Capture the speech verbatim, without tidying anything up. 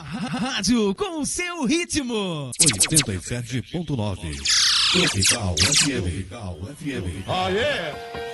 Rádio com o seu ritmo. oitenta e sete ponto nove. Tropical F M. Tropical F M. Oh, yeah.